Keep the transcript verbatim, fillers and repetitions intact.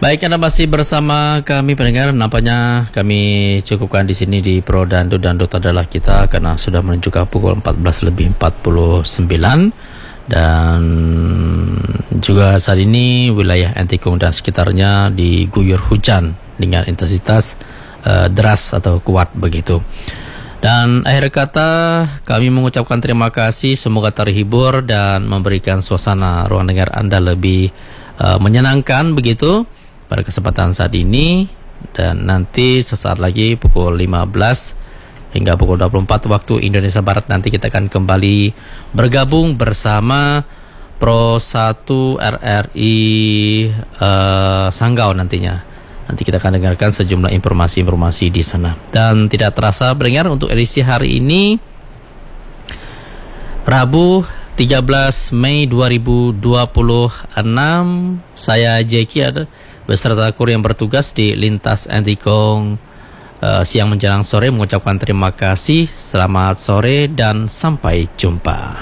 Baik, Anda masih bersama kami pendengar. Nampaknya kami cukupkan di sini di Pro Dangdut. Dangdut adalah kita karena sudah menunjukkan pukul empat belas lebih empat puluh sembilan. Dan juga saat ini wilayah Entikung dan sekitarnya diguyur hujan dengan intensitas uh, deras atau kuat begitu. Dan akhir kata kami mengucapkan terima kasih, semoga terhibur dan memberikan suasana ruang dengar Anda lebih uh, menyenangkan begitu pada kesempatan saat ini. Dan nanti sesaat lagi pukul lima belas hingga pukul dua puluh empat waktu Indonesia Barat nanti kita akan kembali bergabung bersama Pro satu R R I uh, Sanggau nantinya. Nanti kita akan dengarkan sejumlah informasi-informasi di sana. Dan tidak terasa pendengar, untuk edisi hari ini Rabu tiga belas Mei dua ribu dua puluh enam, saya Jeki ada beserta kru yang bertugas di Lintas Entikung uh, siang menjelang sore mengucapkan terima kasih, selamat sore dan sampai jumpa.